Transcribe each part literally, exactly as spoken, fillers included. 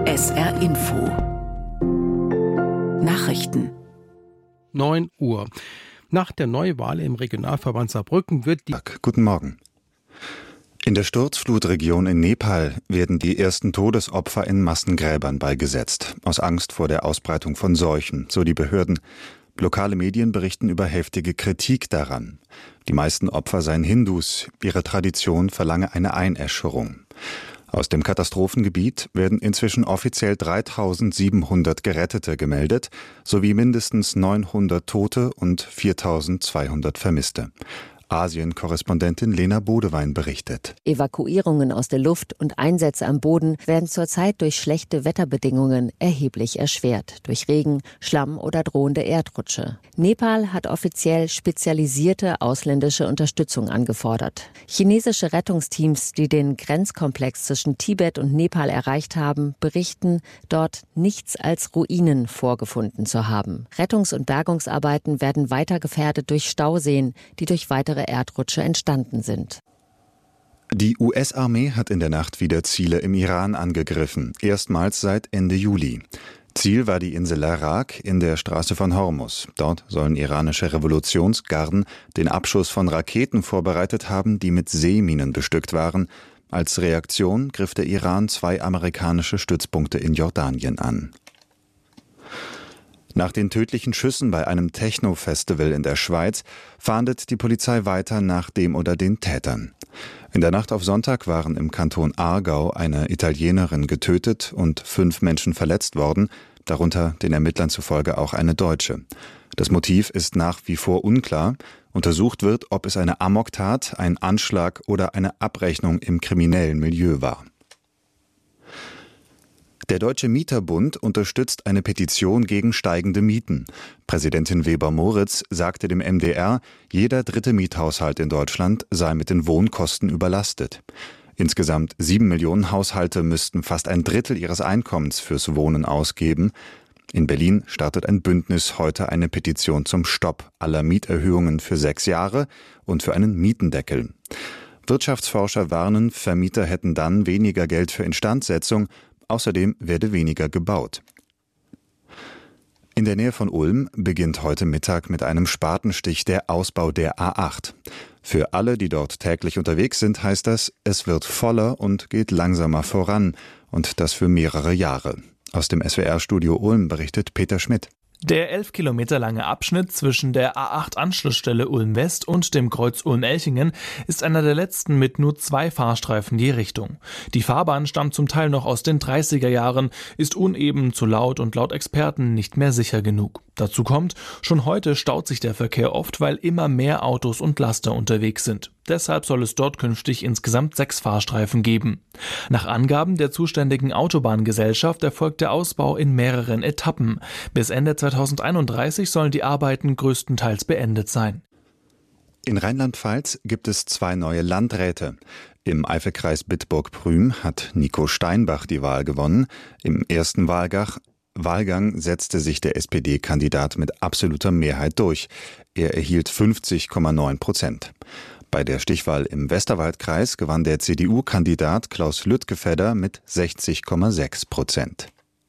S R Info Nachrichten neun Uhr. Nach der Neuwahl im Regionalverband Saarbrücken wird die... Guten Morgen. In der Sturzflutregion in Nepal werden die ersten Todesopfer in Massengräbern beigesetzt, aus Angst vor der Ausbreitung von Seuchen, so die Behörden. Lokale Medien berichten über heftige Kritik daran. Die meisten Opfer seien Hindus, ihre Tradition verlange eine Einäscherung. Aus dem Katastrophengebiet werden inzwischen offiziell dreitausendsiebenhundert Gerettete gemeldet, sowie mindestens neunhundert Tote und viertausendzweihundert Vermisste. Asien-Korrespondentin Lena Bodewein berichtet. Evakuierungen aus der Luft und Einsätze am Boden werden zurzeit durch schlechte Wetterbedingungen erheblich erschwert, durch Regen, Schlamm oder drohende Erdrutsche. Nepal hat offiziell spezialisierte ausländische Unterstützung angefordert. Chinesische Rettungsteams, die den Grenzkomplex zwischen Tibet und Nepal erreicht haben, berichten, dort nichts als Ruinen vorgefunden zu haben. Rettungs- und Bergungsarbeiten werden weiter gefährdet durch Stauseen, die durch weitere Erdrutsche entstanden sind. Die U S-Armee hat in der Nacht wieder Ziele im Iran angegriffen, erstmals seit Ende Juli. Ziel war die Insel Arak in der Straße von Hormuz. Dort sollen iranische Revolutionsgarden den Abschuss von Raketen vorbereitet haben, die mit Seeminen bestückt waren. Als Reaktion griff der Iran zwei amerikanische Stützpunkte in Jordanien an. Nach den tödlichen Schüssen bei einem Techno-Festival in der Schweiz fahndet die Polizei weiter nach dem oder den Tätern. In der Nacht auf Sonntag waren im Kanton Aargau eine Italienerin getötet und fünf Menschen verletzt worden, darunter den Ermittlern zufolge auch eine Deutsche. Das Motiv ist nach wie vor unklar. Untersucht wird, ob es eine Amoktat, ein Anschlag oder eine Abrechnung im kriminellen Milieu war. Der Deutsche Mieterbund unterstützt eine Petition gegen steigende Mieten. Präsidentin Weber-Moritz sagte dem M D R, jeder dritte Miethaushalt in Deutschland sei mit den Wohnkosten überlastet. Insgesamt sieben Millionen Haushalte müssten fast ein Drittel ihres Einkommens fürs Wohnen ausgeben. In Berlin startet ein Bündnis heute eine Petition zum Stopp aller Mieterhöhungen für sechs Jahre und für einen Mietendeckel. Wirtschaftsforscher warnen, Vermieter hätten dann weniger Geld für Instandsetzung. Außerdem werde weniger gebaut. In der Nähe von Ulm beginnt heute Mittag mit einem Spatenstich der Ausbau der A acht. Für alle, die dort täglich unterwegs sind, heißt das, es wird voller und geht langsamer voran. Und das für mehrere Jahre. Aus dem S W R-Studio Ulm berichtet Peter Schmidt. Der elf Kilometer lange Abschnitt zwischen der A acht Anschlussstelle Ulm-West und dem Kreuz Ulm-Elchingen ist einer der letzten mit nur zwei Fahrstreifen je Richtung. Die Fahrbahn stammt zum Teil noch aus den dreißiger Jahren, ist uneben, zu laut und laut Experten nicht mehr sicher genug. Dazu kommt, schon heute staut sich der Verkehr oft, weil immer mehr Autos und Laster unterwegs sind. Deshalb soll es dort künftig insgesamt sechs Fahrstreifen geben. Nach Angaben der zuständigen Autobahngesellschaft erfolgt der Ausbau in mehreren Etappen. Bis Ende zweitausendeinunddreißig sollen die Arbeiten größtenteils beendet sein. In Rheinland-Pfalz gibt es zwei neue Landräte. Im Eifelkreis Bitburg-Prüm hat Nico Steinbach die Wahl gewonnen. Im ersten Wahlgang Wahlgang setzte sich der S P D-Kandidat mit absoluter Mehrheit durch. Er erhielt fünfzig Komma neun Prozent. Bei der Stichwahl im Westerwaldkreis gewann der C D U-Kandidat Klaus Lüttgefedder mit sechzig Komma sechs Prozent.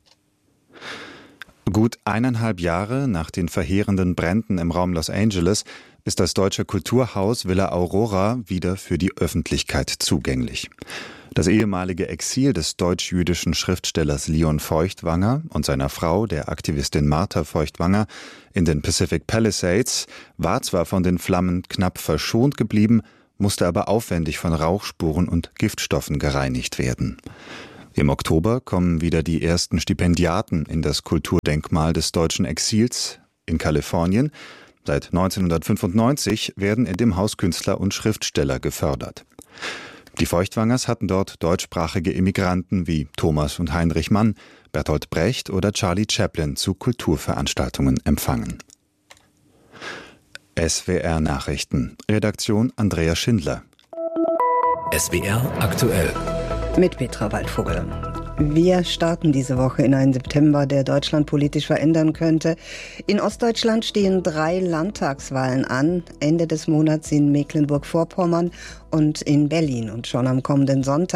Gut eineinhalb Jahre nach den verheerenden Bränden im Raum Los Angeles ist das deutsche Kulturhaus Villa Aurora wieder für die Öffentlichkeit zugänglich. Das ehemalige Exil des deutsch-jüdischen Schriftstellers Leon Feuchtwanger und seiner Frau, der Aktivistin Martha Feuchtwanger, in den Pacific Palisades war zwar von den Flammen knapp verschont geblieben, musste aber aufwendig von Rauchspuren und Giftstoffen gereinigt werden. Im Oktober kommen wieder die ersten Stipendiaten in das Kulturdenkmal des deutschen Exils in Kalifornien. Seit neunzehnhundertfünfundneunzig werden in dem Haus Künstler und Schriftsteller gefördert. Die Feuchtwangers hatten dort deutschsprachige Immigranten wie Thomas und Heinrich Mann, Bertolt Brecht oder Charlie Chaplin zu Kulturveranstaltungen empfangen. S W R Nachrichten. Redaktion Andrea Schindler. S W R aktuell. Mit Petra Waldvogel. Wir starten diese Woche in einen September, der Deutschland politisch verändern könnte. In Ostdeutschland stehen drei Landtagswahlen an. Ende des Monats in Mecklenburg-Vorpommern und in Berlin. Und schon am kommenden Sonntag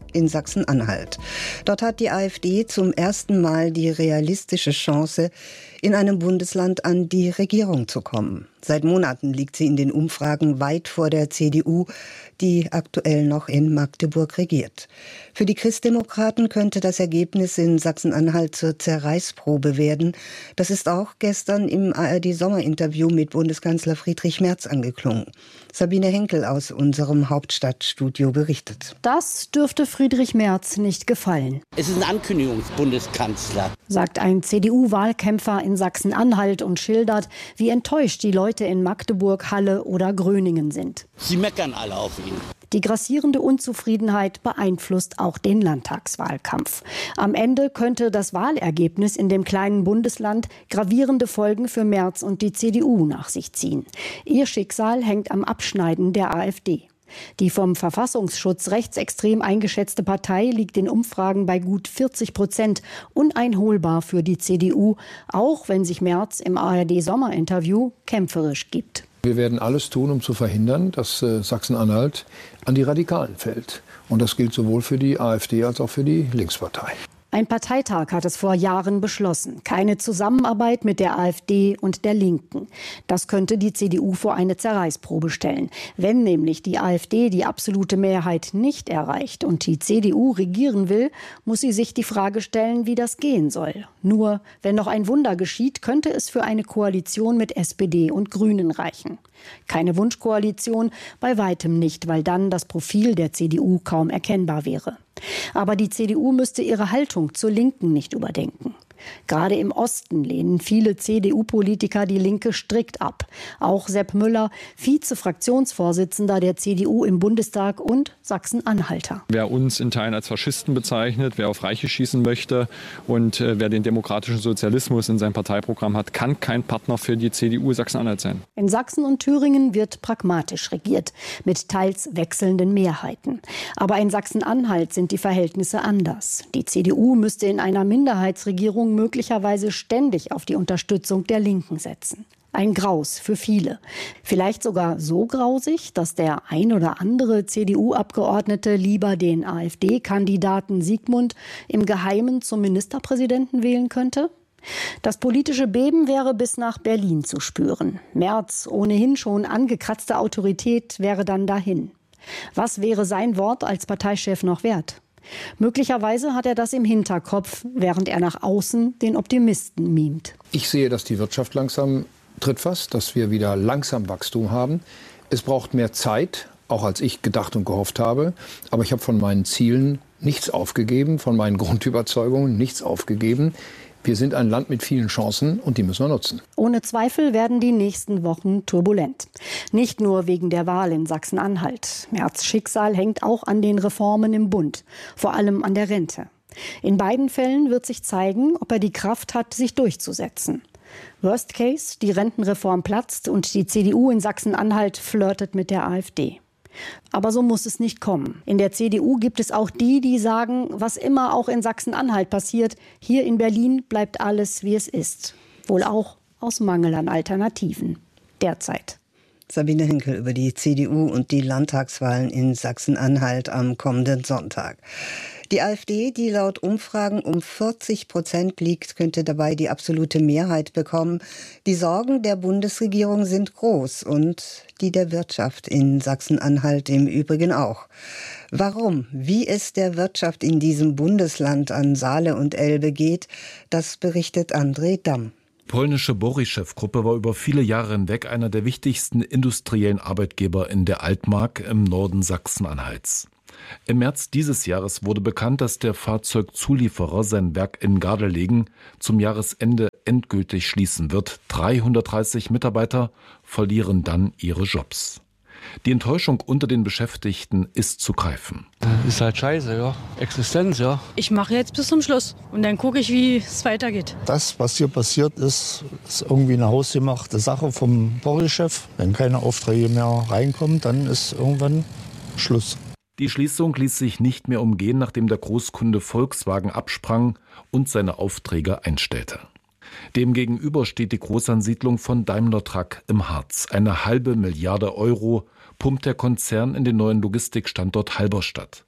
in Sachsen-Anhalt. Dort hat die AfD zum ersten Mal die realistische Chance, in einem Bundesland an die Regierung zu kommen. Seit Monaten liegt sie in den Umfragen weit vor der C D U, die aktuell noch in Magdeburg regiert. Für die Christdemokraten könnte das Ergebnis in Sachsen-Anhalt zur Zerreißprobe werden. Das ist auch gestern im A R D-Sommerinterview mit Bundeskanzler Friedrich Merz angeklungen. Sabine Henkel aus unserem Hauptstadtstudio berichtet. Das dürfte Friedrich Merz nicht gefallen. Es ist ein Ankündigungsbundeskanzler, sagt ein C D U-Wahlkämpfer in Sachsen-Anhalt und schildert, wie enttäuscht die Leute in Magdeburg, Halle oder Gröningen sind. Sie meckern alle auf ihn. Die grassierende Unzufriedenheit beeinflusst auch den Landtagswahlkampf. Am Ende könnte das Wahlergebnis in dem kleinen Bundesland gravierende Folgen für Merz und die C D U nach sich ziehen. Ihr Schicksal hängt am Abschneiden der AfD. Die vom Verfassungsschutz rechtsextrem eingeschätzte Partei liegt in Umfragen bei gut vierzig Prozent, uneinholbar für die C D U, auch wenn sich Merz im A R D-Sommerinterview kämpferisch gibt. Wir werden alles tun, um zu verhindern, dass äh, Sachsen-Anhalt an die Radikalen fällt. Und das gilt sowohl für die AfD als auch für die Linkspartei. Ein Parteitag hat es vor Jahren beschlossen. Keine Zusammenarbeit mit der AfD und der Linken. Das könnte die C D U vor eine Zerreißprobe stellen. Wenn nämlich die AfD die absolute Mehrheit nicht erreicht und die C D U regieren will, muss sie sich die Frage stellen, wie das gehen soll. Nur, wenn noch ein Wunder geschieht, könnte es für eine Koalition mit S P D und Grünen reichen. Keine Wunschkoalition, bei weitem nicht, weil dann das Profil der C D U kaum erkennbar wäre. Aber die C D U müsste ihre Haltung zur Linken nicht überdenken. Gerade im Osten lehnen viele C D U-Politiker die Linke strikt ab. Auch Sepp Müller, Vize-Fraktionsvorsitzender der C D U im Bundestag und Sachsen-Anhalter. Wer uns in Teilen als Faschisten bezeichnet, wer auf Reiche schießen möchte und äh, wer den demokratischen Sozialismus in seinem Parteiprogramm hat, kann kein Partner für die C D U Sachsen-Anhalt sein. In Sachsen und Thüringen wird pragmatisch regiert, mit teils wechselnden Mehrheiten. Aber in Sachsen-Anhalt sind die Verhältnisse anders. Die C D U müsste in einer Minderheitsregierung möglicherweise ständig auf die Unterstützung der Linken setzen. Ein Graus für viele. Vielleicht sogar so grausig, dass der ein oder andere C D U-Abgeordnete lieber den AfD-Kandidaten Siegmund im Geheimen zum Ministerpräsidenten wählen könnte? Das politische Beben wäre bis nach Berlin zu spüren. Merz, ohnehin schon angekratzte Autorität, wäre dann dahin. Was wäre sein Wort als Parteichef noch wert? Möglicherweise hat er das im Hinterkopf, während er nach außen den Optimisten mimt. Ich sehe, dass die Wirtschaft langsam tritt fast, dass wir wieder langsam Wachstum haben. Es braucht mehr Zeit, auch als ich gedacht und gehofft habe. Aber ich habe von meinen Zielen nichts aufgegeben, von meinen Grundüberzeugungen nichts aufgegeben. Wir sind ein Land mit vielen Chancen und die müssen wir nutzen. Ohne Zweifel werden die nächsten Wochen turbulent. Nicht nur wegen der Wahl in Sachsen-Anhalt. Merz' Schicksal hängt auch an den Reformen im Bund, vor allem an der Rente. In beiden Fällen wird sich zeigen, ob er die Kraft hat, sich durchzusetzen. Worst Case, die Rentenreform platzt und die C D U in Sachsen-Anhalt flirtet mit der AfD. Aber so muss es nicht kommen. In der C D U gibt es auch die, die sagen, was immer auch in Sachsen-Anhalt passiert, hier in Berlin bleibt alles, wie es ist. Wohl auch aus Mangel an Alternativen. Derzeit. Sabine Henkel über die C D U und die Landtagswahlen in Sachsen-Anhalt am kommenden Sonntag. Die AfD, die laut Umfragen um vierzig Prozent liegt, könnte dabei die absolute Mehrheit bekommen. Die Sorgen der Bundesregierung sind groß und die der Wirtschaft in Sachsen-Anhalt im Übrigen auch. Warum, wie es der Wirtschaft in diesem Bundesland an Saale und Elbe geht, das berichtet André Damm. Die polnische Boryschew-Gruppe war über viele Jahre hinweg einer der wichtigsten industriellen Arbeitgeber in der Altmark im Norden Sachsen-Anhalts. Im März dieses Jahres wurde bekannt, dass der Fahrzeugzulieferer sein Werk in Gardelegen zum Jahresende endgültig schließen wird. dreihundertdreißig Mitarbeiter verlieren dann ihre Jobs. Die Enttäuschung unter den Beschäftigten ist zu greifen. Ist halt scheiße, ja. Existenz, ja. Ich mache jetzt bis zum Schluss und dann gucke ich, wie es weitergeht. Das, was hier passiert ist, ist irgendwie eine hausgemachte Sache vom Boryschew. Wenn keine Aufträge mehr reinkommen, dann ist irgendwann Schluss. Die Schließung ließ sich nicht mehr umgehen, nachdem der Großkunde Volkswagen absprang und seine Aufträge einstellte. Demgegenüber steht die Großansiedlung von Daimler Truck im Harz. Eine halbe Milliarde Euro pumpt der Konzern in den neuen Logistikstandort Halberstadt.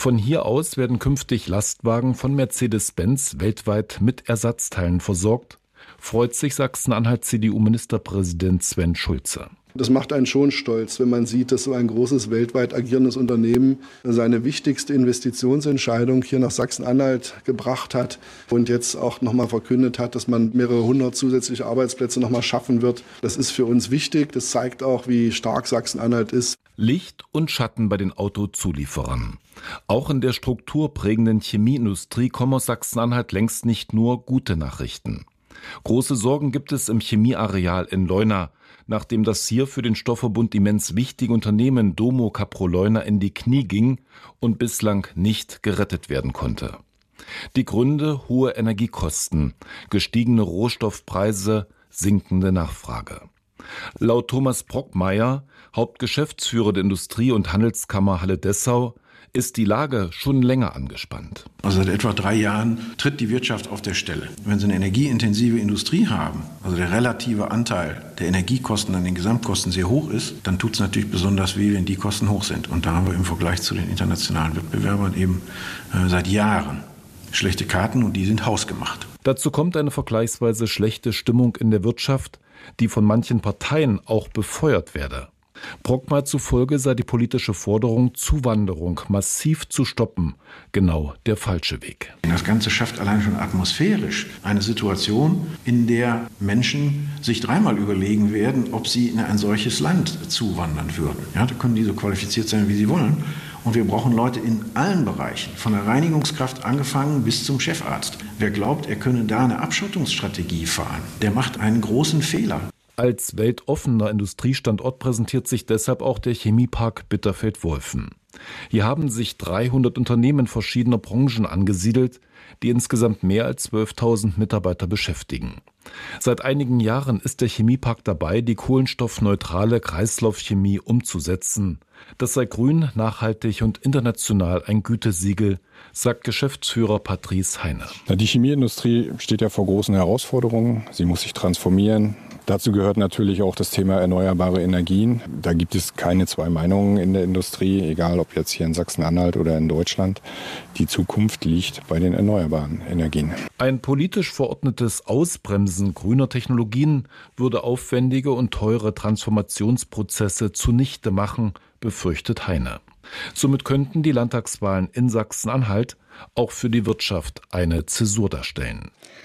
Von hier aus werden künftig Lastwagen von Mercedes-Benz weltweit mit Ersatzteilen versorgt, freut sich Sachsen-Anhalt-C D U-Ministerpräsident Sven Schulze. Das macht einen schon stolz, wenn man sieht, dass so ein großes weltweit agierendes Unternehmen seine wichtigste Investitionsentscheidung hier nach Sachsen-Anhalt gebracht hat und jetzt auch noch mal verkündet hat, dass man mehrere hundert zusätzliche Arbeitsplätze noch mal schaffen wird. Das ist für uns wichtig. Das zeigt auch, wie stark Sachsen-Anhalt ist. Licht und Schatten bei den Autozulieferern. Auch in der strukturprägenden Chemieindustrie kommen aus Sachsen-Anhalt längst nicht nur gute Nachrichten. Große Sorgen gibt es im Chemieareal in Leuna, nachdem das hier für den Stoffverbund immens wichtige Unternehmen Domo Caproleuner in die Knie ging und bislang nicht gerettet werden konnte. Die Gründe: hohe Energiekosten, gestiegene Rohstoffpreise, sinkende Nachfrage. Laut Thomas Brockmeier, Hauptgeschäftsführer der Industrie- und Handelskammer Halle-Dessau, ist die Lage schon länger angespannt. Also seit etwa drei Jahren tritt die Wirtschaft auf der Stelle. Wenn Sie eine energieintensive Industrie haben, also der relative Anteil der Energiekosten an den Gesamtkosten sehr hoch ist, dann tut es natürlich besonders weh, wenn die Kosten hoch sind. Und da haben wir im Vergleich zu den internationalen Wettbewerbern eben äh, seit Jahren schlechte Karten und die sind hausgemacht. Dazu kommt eine vergleichsweise schlechte Stimmung in der Wirtschaft, die von manchen Parteien auch befeuert werde. Brockmeier zufolge sei die politische Forderung, Zuwanderung massiv zu stoppen, genau der falsche Weg. Das Ganze schafft allein schon atmosphärisch eine Situation, in der Menschen sich dreimal überlegen werden, ob sie in ein solches Land zuwandern würden. Ja, da können die so qualifiziert sein, wie sie wollen. Und wir brauchen Leute in allen Bereichen, von der Reinigungskraft angefangen bis zum Chefarzt. Wer glaubt, er könne da eine Abschottungsstrategie fahren, der macht einen großen Fehler. Als weltoffener Industriestandort präsentiert sich deshalb auch der Chemiepark Bitterfeld-Wolfen. Hier haben sich dreihundert Unternehmen verschiedener Branchen angesiedelt, die insgesamt mehr als zwölftausend Mitarbeiter beschäftigen. Seit einigen Jahren ist der Chemiepark dabei, die kohlenstoffneutrale Kreislaufchemie umzusetzen. Das sei grün, nachhaltig und international ein Gütesiegel, sagt Geschäftsführer Patrice Heine. Die Chemieindustrie steht ja vor großen Herausforderungen. Sie muss sich transformieren. Dazu gehört natürlich auch das Thema erneuerbare Energien. Da gibt es keine zwei Meinungen in der Industrie, egal ob jetzt hier in Sachsen-Anhalt oder in Deutschland. Die Zukunft liegt bei den erneuerbaren Energien. Ein politisch verordnetes Ausbremsen grüner Technologien würde aufwendige und teure Transformationsprozesse zunichte machen, befürchtet Heine. Somit könnten die Landtagswahlen in Sachsen-Anhalt auch für die Wirtschaft eine Zäsur darstellen.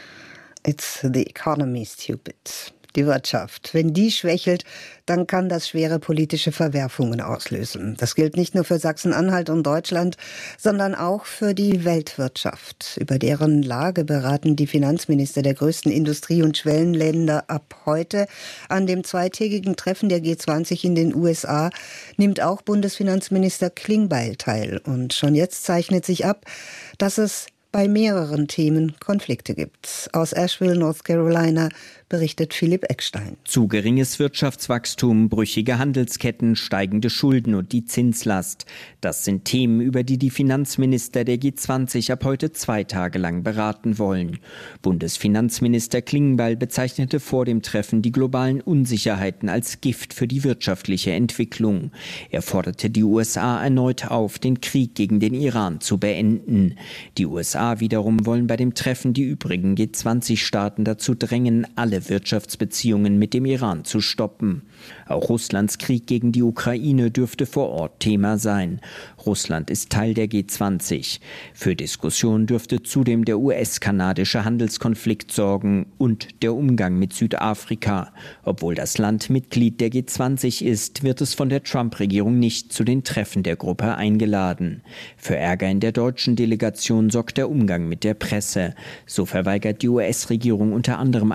It's the economy, stupid. Die Wirtschaft. Wenn die schwächelt, dann kann das schwere politische Verwerfungen auslösen. Das gilt nicht nur für Sachsen-Anhalt und Deutschland, sondern auch für die Weltwirtschaft. Über deren Lage beraten die Finanzminister der größten Industrie- und Schwellenländer ab heute. An dem zweitägigen Treffen der G zwanzig in den U S A nimmt auch Bundesfinanzminister Klingbeil teil. Und schon jetzt zeichnet sich ab, dass es bei mehreren Themen Konflikte gibt. Aus Asheville, North Carolina, berichtet Philipp Eckstein. Zu geringes Wirtschaftswachstum, brüchige Handelsketten, steigende Schulden und die Zinslast. Das sind Themen, über die die Finanzminister der G zwanzig ab heute zwei Tage lang beraten wollen. Bundesfinanzminister Klingbeil bezeichnete vor dem Treffen die globalen Unsicherheiten als Gift für die wirtschaftliche Entwicklung. Er forderte die U S A erneut auf, den Krieg gegen den Iran zu beenden. Die U S A wiederum wollen bei dem Treffen die übrigen G zwanzig Staaten dazu drängen, alle Wirtschaftsbeziehungen mit dem Iran zu stoppen. Auch Russlands Krieg gegen die Ukraine dürfte vor Ort Thema sein. Russland ist Teil der G zwanzig. Für Diskussionen dürfte zudem der U S-kanadische Handelskonflikt sorgen und der Umgang mit Südafrika. Obwohl das Land Mitglied der G zwanzig ist, wird es von der Trump-Regierung nicht zu den Treffen der Gruppe eingeladen. Für Ärger in der deutschen Delegation sorgt der Umgang mit der Presse. So verweigert die U S-Regierung unter anderem